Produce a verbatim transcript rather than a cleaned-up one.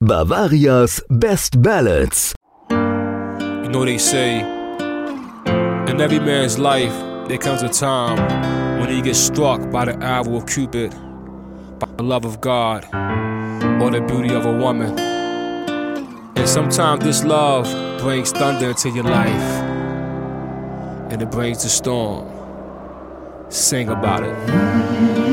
Bavaria's Best Ballads. You know they say, in every man's life, there comes a time when he gets struck by the arrow of Cupid, by the love of God, or the beauty of a woman. And sometimes this love brings thunder into your life, and it brings the storm. Sing about it.